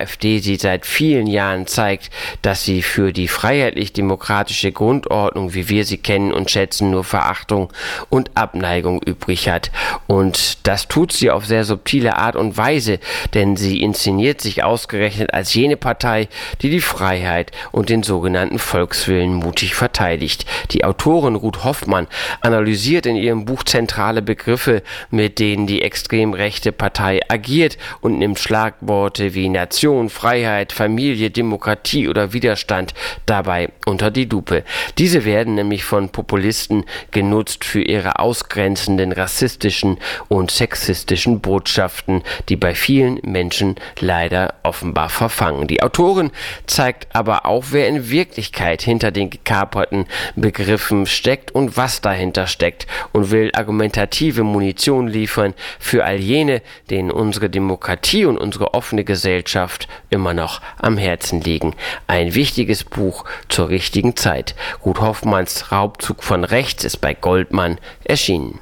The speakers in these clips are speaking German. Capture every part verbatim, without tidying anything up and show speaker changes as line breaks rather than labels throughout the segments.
AfD sie seit vielen Jahren zeigt, dass sie für die freiheitlich-demokratische Grundordnung, wie wir sie kennen und schätzen, nur Verachtung und Abneigung übrig hat. Und das tut sie auf sehr subtile Art und Weise, denn sie inszeniert sich ausgerechnet als jene Partei, die die Freiheit und den sogenannten Volkswillen mutig verteidigt. Die Autorin Ruth Hoffmann analysiert in ihrem Buch zentrale Begriffe, mit denen die extrem rechte Partei agiert, und nimmt Schlagworte wie Nation, Freiheit, Familie, Demokratie oder Widerstand dabei unter die Lupe. Diese werden nämlich von Populisten genutzt für ihre ausgrenzenden, rassistischen und sexistischen Botschaften, die bei vielen Menschen leider offenbar verfangen. Die Autorin zeigt aber auch, wer in Wirklichkeit hinter den gekaperten Begriffen steckt und was dahinter steckt, und will argumentative Munition liefern für all jene, denen unsere Demokratie und unsere offene Gesellschaft immer noch am Herzen liegen. Ein wichtiges Buch zur richtigen Zeit. Ruth Hoffmanns Raubzug von rechts ist bei Goldmann erschienen.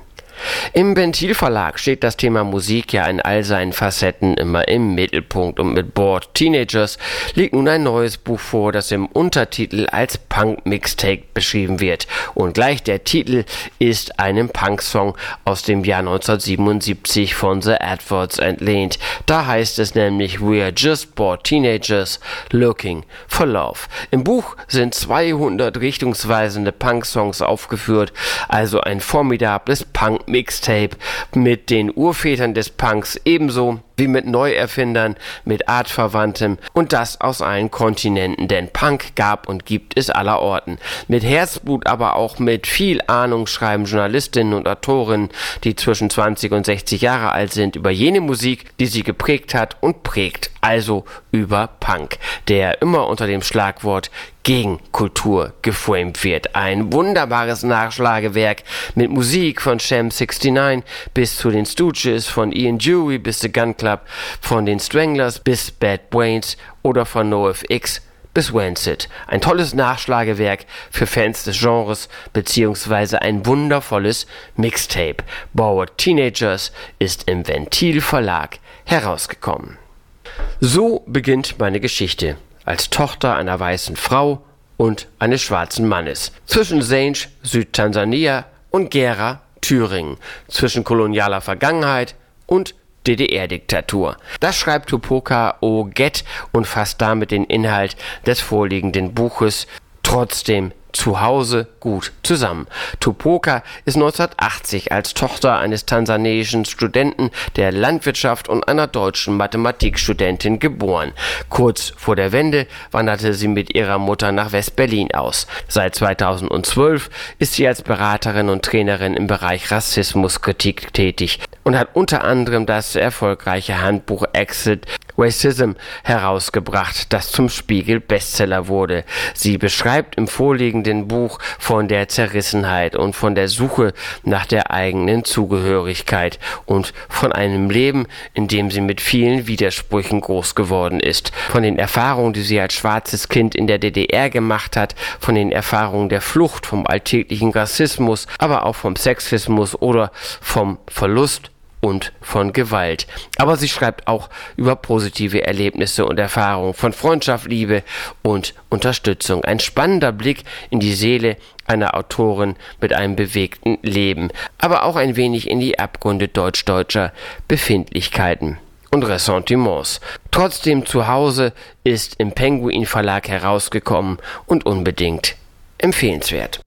Im Ventil Verlag steht das Thema Musik ja in all seinen Facetten immer im Mittelpunkt, und mit Bored Teenagers liegt nun ein neues Buch vor, das im Untertitel als Punk-Mixtape beschrieben wird. Und gleich der Titel ist einem Punk-Song aus dem Jahr neunzehnhundertsiebenundsiebzig von The Adverts entlehnt. Da heißt es nämlich: We are just bored teenagers looking for love. Im Buch sind zweihundert richtungsweisende Punk-Songs aufgeführt, also ein formidables Punk Mixtape mit den Urvätern des Punks ebenso wie mit Neuerfindern, mit Artverwandtem, und das aus allen Kontinenten, denn Punk gab und gibt es allerorten. Mit Herzblut, aber auch mit viel Ahnung schreiben Journalistinnen und Autorinnen, die zwischen zwanzig und sechzig Jahre alt sind, über jene Musik, die sie geprägt hat und prägt, also über Punk, der immer unter dem Schlagwort Gegenkultur geframed wird. Ein wunderbares Nachschlagewerk mit Musik von Sham neunundsechzig bis zu den Stooges, von Ian Dury bis The Gun Club, von den Stranglers bis Bad Brains oder von NoFX bis Rancid. Ein tolles Nachschlagewerk für Fans des Genres, beziehungsweise ein wundervolles Mixtape. Bored Teenagers ist im Ventil Verlag herausgekommen. So beginnt meine Geschichte. Als Tochter einer weißen Frau und eines schwarzen Mannes. Zwischen Senj, Südtansania, und Gera, Thüringen. Zwischen kolonialer Vergangenheit und D D R-Diktatur. Das schreibt Tupoka Oget und fasst damit den Inhalt des vorliegenden Buches trotzdem zu Hause gut zusammen. Tupoka ist neunzehnhundertachtzig als Tochter eines tansaniischen Studenten der Landwirtschaft und einer deutschen Mathematikstudentin geboren. Kurz vor der Wende wanderte sie mit ihrer Mutter nach West-Berlin aus. Seit zweitausendzwölf ist sie als Beraterin und Trainerin im Bereich Rassismuskritik tätig und hat unter anderem das erfolgreiche Handbuch Exit Racism herausgebracht, das zum Spiegel-Bestseller wurde. Sie beschreibt im vorliegenden Buch von der Zerrissenheit und von der Suche nach der eigenen Zugehörigkeit und von einem Leben, in dem sie mit vielen Widersprüchen groß geworden ist. Von den Erfahrungen, die sie als schwarzes Kind in der D D R gemacht hat, von den Erfahrungen der Flucht, vom alltäglichen Rassismus, aber auch vom Sexismus oder vom Verlust und von Gewalt. Aber sie schreibt auch über positive Erlebnisse und Erfahrungen von Freundschaft, Liebe und Unterstützung. Ein spannender Blick in die Seele einer Autorin mit einem bewegten Leben, aber auch ein wenig in die Abgründe deutsch-deutscher Befindlichkeiten und Ressentiments. Trotzdem zu Hause ist im Penguin Verlag herausgekommen und unbedingt empfehlenswert.